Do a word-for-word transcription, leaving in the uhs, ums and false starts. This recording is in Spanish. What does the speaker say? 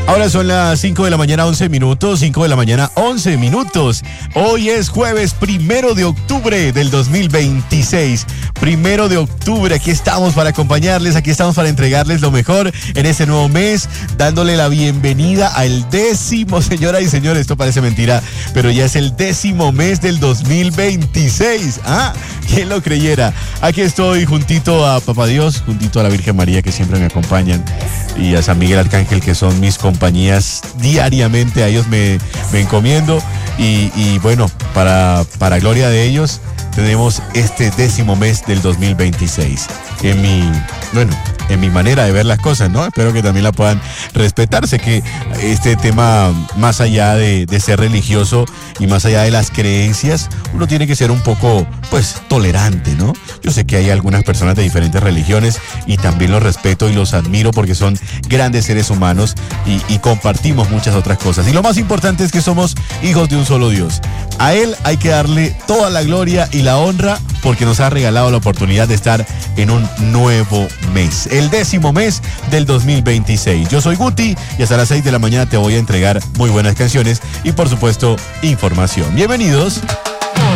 Ahora son las cinco de la mañana, once minutos, cinco de la mañana, once minutos. Hoy es jueves primero de octubre del dos mil veintiséis. Primero de octubre, aquí estamos para acompañarles, aquí estamos para entregarles lo mejor en este nuevo mes, dándole la bienvenida al décimo, señoras y señores, esto parece mentira, pero ya es el décimo mes del dos mil veintiséis. Ah, ¿quién lo creyera? Aquí estoy juntito a Papá Dios, juntito a la Virgen María que siempre me acompañan y a San Miguel Arcángel que son mis compañías diariamente, a ellos me, me encomiendo y, y bueno, para, para gloria de ellos tenemos este décimo mes del dos mil veintiséis. En mi, bueno, en mi manera de ver las cosas, ¿no? Espero que también la puedan respetar. Sé que este tema, más allá de, de ser religioso y más allá de las creencias, uno tiene que ser un poco, pues, tolerante, ¿no? Yo sé que hay algunas personas de diferentes religiones y también los respeto y los admiro porque son grandes seres humanos y, y compartimos muchas otras cosas. Y lo más importante es que somos hijos de un solo Dios. A Él hay que darle toda la gloria y la honra porque nos ha regalado la oportunidad de estar en un nuevo mes, el décimo mes del dos mil veintiséis. Yo soy Guti y hasta las seis de la mañana te voy a entregar muy buenas canciones y por supuesto información. Bienvenidos.